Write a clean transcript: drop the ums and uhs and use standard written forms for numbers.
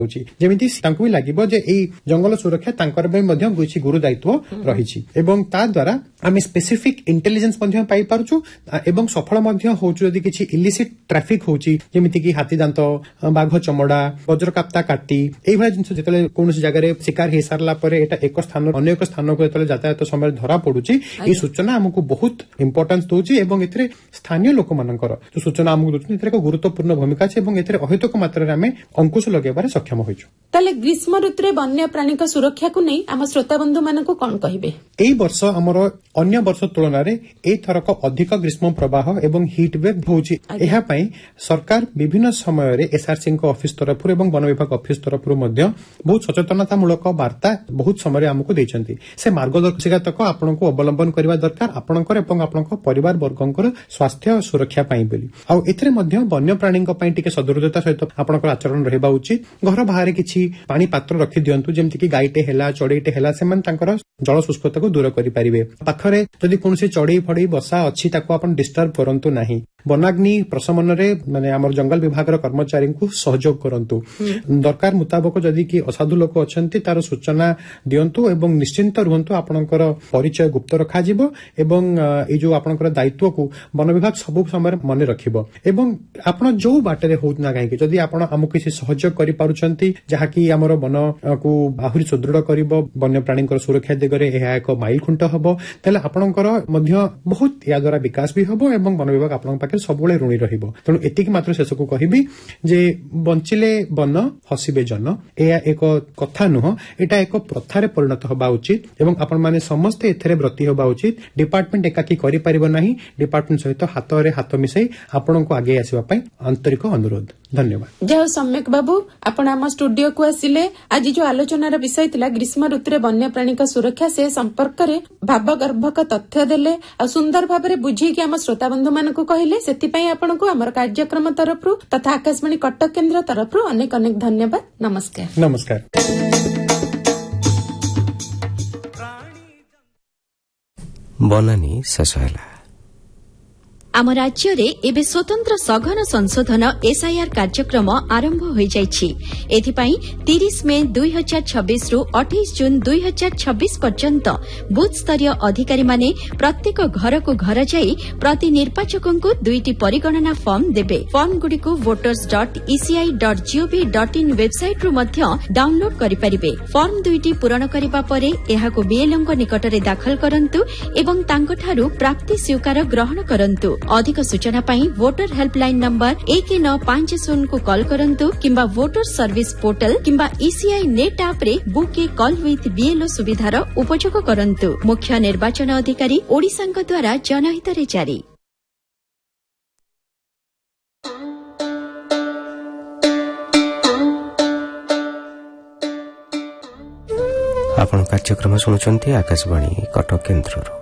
ଯେମିତି ତାଙ୍କୁ ବି ଲାଗିବ ଯେ ଏଇ ଜଙ୍ଗଲ ସୁରକ୍ଷା ତାଙ୍କର ପାଇଁ ମଧ୍ୟ କିଛି ଗୁରୁ ଦାୟିତ୍ୱ ରହିଛି ଏବଂ ତା ଦ୍ୱାରା ଆମେ ସ୍ପେସିଫିକ ଇଣ୍ଟେଲିଜେନ୍ସ ମଧ୍ୟ ପାଇପାରୁଛୁ ଏବଂ ସଫଳ ମଧ୍ୟ ହଉଛୁ ଯଦି କିଛି ଇଲିସିଟ୍ ଟ୍ରାଫିକ୍ ହଉଛି ଯେମିତିକି ହାତୀ ଦାନ୍ତ ବାଘ ଚମଡା ବଜ୍ରକାପ୍ତା କାଟି ଏଇଭଳିଆ ଜିନିଷ ଯେତେବେଳେ କୌଣସି ଜାଗାରେ ଶିକାର ହେଇସାରିଲା ପରେ ଏଟା ଏକ ସ୍ଥାନ ଅନ୍ୟ ଏକ ସ୍ଥାନକୁ ଯେତେବେଳେ ଯାତାୟାତ ସମୟରେ ଧରା ପଡୁଛି ଏହି ସୂଚନା ଆମକୁ ବହୁତ ଇମ୍ପୋର୍ଟାନ୍ସ ଦଉଛି ଏବଂ ଏଥିରେ ସ୍ଥାନୀୟ ଲୋକମାନଙ୍କର ଯୋଉ ସୂଚନା ଆମକୁ ଦଉଛନ୍ତି ଏଥିରେ ଏକ ଗୁରୁତ୍ୱପୂର୍ଣ୍ଣ ଭୂମିକା ଅଛି ଏବଂ ଏଥିରେ ଅହେତୁକ ମାତ୍ରାରେ ଆମେ ଅଙ୍କୁଶ ଲଗାଇବାରେ ସକ୍ଷମ ହୋଇଛୁ। ତାହେଲେ ଗ୍ରୀଷ୍ମ ଋତୁରେ ବନ୍ୟ ପ୍ରାଣୀଙ୍କ ସୁରକ୍ଷାକୁ ନେଇ ଆମ ଶ୍ରୋତାବନ୍ଧୁ ମାନଙ୍କୁ କଣ କହିବେ? ଏହି ବର୍ଷ ଆମର ଅନ୍ୟ ବର୍ଷ ତୁଳନାରେ ଏଇଥରକ ଅଧିକ ଗ୍ରୀଷ୍ମ ପ୍ରବାହ ଏବଂ ହିଟ୍ ୱେଭ୍ ହେଉଛି। ଏହା ପାଇଁ ସରକାର ବିଭିନ୍ନ ସମୟରେ ଏସ୍ଆରସିଙ୍କ ଅଫିସ ତରଫରୁ ଏବଂ ବନ ବିଭାଗ ଅଫିସ ତରଫରୁ ମଧ୍ୟ ବହୁତ ସଚେତନତାମୂଳକ ବାର୍ତ୍ତା ବହୁତ ସମୟରେ ଆମକୁ ଦେଇଛନ୍ତି। ସେ ମାର୍ଗଦର୍ଶିକାତକ ଆପଣଙ୍କୁ ଅବଲମ୍ବନ କରିବା ଦରକାର ଆପଣଙ୍କର ଏବଂ ଆପଣଙ୍କ ପରିବାର ବର୍ଗଙ୍କର ସ୍ୱାସ୍ଥ୍ୟ ସୁରକ୍ଷା ପାଇଁ ବୋଲି। ଆଉ ଏଥିରେ ମଧ୍ୟ ବନ୍ୟପ୍ରାଣୀଙ୍କ ପାଇଁ ଟିକେ ସଦୃଢତା ସହିତ ଆପଣଙ୍କର ଆଚରଣ ରହିବା ଉଚିତ। ଘର ବାହାରେ କିଛି ପାଣି ପାତ୍ର ରଖିଦିଅନ୍ତୁ ଯେମିତିକି ଗାଈଟେ ହେଲା ଚଢେଇଟେ ହେଲା ସେମାନେ ତାଙ୍କର ଜଳ ଶୁଷ୍କତାକୁ ଦୂର କରିପାରିବେ। ପାଖରେ ଯଦି କୌଣସି ଚଢେଇ ଫଡେଇ ବସା ଅଛି ତାକୁ ଆପଣ ଡିଷ୍ଟର୍ବ କରନ୍ତୁ ନାହିଁ। ବନାଗ୍ନି ପ୍ରଶମନରେ ମାନେ ଆମର ଜଙ୍ଗଲ ବିଭାଗର କର୍ମଚାରୀଙ୍କୁ ସହଯୋଗ କରନ୍ତୁ। ଦରକାର ମୁତାବକ ଯଦି କି ଅସାଧୁ ଲୋକ ଅଛନ୍ତି ତାର ସୂଚନା ଦିଅନ୍ତୁ ଏବଂ ନିଶ୍ଚିନ୍ତ ରୁହନ୍ତୁ ଆପଣଙ୍କର ପରିଚୟ ଗୁପ୍ତ ରଖାଯିବ ଏବଂ ଏଇ ଯୋଉ ଆପଣଙ୍କର ଦାୟିତ୍ୱକୁ ବନ ବିଭାଗ ସବୁ ସମୟରେ ମନେ ରଖିବ ଏବଂ ଆପଣ ଯୋଉ ବାଟରେ ହଉ ନା କାହିଁକି ଯଦି ଆପଣ ଆମକୁ କିଛି ସହଯୋଗ କରିପାରୁଛନ୍ତି ଯାହାକି ଆମର ବନକୁ ଆହୁରି ସୁଦୃଢ କରିବ ବନ୍ୟପ୍ରାଣୀଙ୍କର ସୁରକ୍ଷା ଦିଗରେ ଏହା ଏକ ମାଇଲ ଖୁଣ୍ଟ ହବ ତାହେଲେ ଆପଣଙ୍କର ମଧ୍ୟ ବହୁତ ଏହା ଦ୍ୱାରା ବିକାଶ ବି ହବ ଏବଂ ବନ ବିଭାଗ ଆପଣଙ୍କ ପାଖରେ ସବୁବେଳେ ଋଣୀ ରହିବ। ତେଣୁ ଏତିକି ମାତ୍ର ଶେଷକୁ କହିବି ଯେ ବଞ୍ଚିଲେ ବନ ହସିବେ ଜନ ଏହା ଏକ କଥା ନୁହଁ ଏଟା ଏକ ପ୍ରଥାରେ ପରିଣତ ହେବା ଉଚିତ ଏବଂ ଆପଣମାନେ ସମସ୍ତେ ଏଥିରେ ବ୍ରତୀ ହେବା ଉଚିତ। ଡିପାର୍ଟମେଣ୍ଟ ଏକାକି କରିପାରିବ ନାହିଁ ଡିପାର୍ଟମେଣ୍ଟ ସହିତ ହାତରେ ହାତ ମିଶାଇ ଆପଣଙ୍କୁ ଆଗେଇ ଆସିବା ପାଇଁ ଆନ୍ତରିକ ଅନୁରୋଧ। ଧନ୍ୟବାଦ। ଯାହା ସମ୍ୟକ ବାବୁ ଆପଣ ଆମ ଷ୍ଟୁଡିଓକୁ ଆସିଲେ ଆଜି ଯୋଉ ଆଲୋଚନାର ବିଷୟ ଥିଲା ଗ୍ରୀଷ୍ମ ଋତୁରେ ବନ୍ୟପ୍ରାଣୀଙ୍କ ସୁରକ୍ଷା ସେ ସମ୍ପର୍କରେ ଭାବଗର୍ଭକ ତଥ୍ୟ ଦେଲେ ଆଉ ସୁନ୍ଦର ଭାବରେ ବୁଝେଇକି ଆମ ଶ୍ରୋତାବନ୍ଧୁ ମାନଙ୍କୁ କହିଲେ ସେଥିପାଇଁ ଆପଣଙ୍କୁ ଆମର କାର୍ଯ୍ୟକ୍ରମ ତରଫରୁ ତଥା ଆକାଶବାଣୀ କଟକ କେନ୍ଦ୍ର ତରଫରୁ ଅନେକ ଅନେକ ଧନ୍ୟବାଦ। ନମସ୍କାର। ନମସ୍କାର। ବନାନୀ ଶେଷ ହେଲା। ଆମ ରାଜ୍ୟରେ ଏବେ ସ୍ୱତନ୍ତ୍ର ସଘନ ସଂଶୋଧନ ଏସ୍ଆଇଆର୍ କାର୍ଯ୍ୟକ୍ରମ ଆରମ୍ଭ ହୋଇଯାଇଛି। ଏଥିପାଇଁ 30 ମେ 2026ରୁ 28 ଜୁନ୍ 2026 ପର୍ଯ୍ୟନ୍ତ ବୁଥସ୍ତରୀୟ ଅଧିକାରୀମାନେ ପ୍ରତ୍ୟେକ ଘରକୁ ଘର ଯାଇ ପ୍ରତି ନିର୍ବାଚକଙ୍କୁ 2ଟି ପରିଗଣନା ଫର୍ମ ଦେବେ। ଫର୍ମଗୁଡ଼ିକୁ voters.eci.gov.in ୱେବସାଇଟ୍ରୁ ମଧ୍ୟ ଡାଉନଲୋଡ୍ କରିପାରିବେ। ଫର୍ମ 2ଟି ପୂରଣ କରିବା ପରେ ଏହାକୁ ବିଏଲ୍ଓଙ୍କ ନିକଟରେ ଦାଖଲ କରନ୍ତୁ ଏବଂ ତାଙ୍କଠାରୁ ପ୍ରାପ୍ତି ସ୍ୱୀକାର ଗ୍ରହଣ କରନ୍ତୁ। ଅଧିକ ସୂଚନା ପାଇଁ ଭୋଟର ହେଲ୍ପଲାଇନ୍ ନମ୍ବର 1950କୁ କଲ୍ କରନ୍ତୁ କିମ୍ବା ଭୋଟର ସର୍ଭିସ୍ ପୋର୍ଟାଲ କିମ୍ବା ଇସିଆଇ ନେଟ୍ ଆପ୍ରେ book A call with BLO ସୁବିଧାର ଉପଯୋଗ କରନ୍ତୁ। ମୁଖ୍ୟ ନିର୍ବାଚନ ଅଧିକାରୀ ଓଡ଼ିଶାଙ୍କ ଦ୍ୱାରା ଜନହିତରେ ଜାରି। ଆପଣ କାର୍ଯ୍ୟକ୍ରମ ଶୁଣୁଛନ୍ତି ଆକାଶବାଣୀ କଟକ କେନ୍ଦ୍ରରୁ।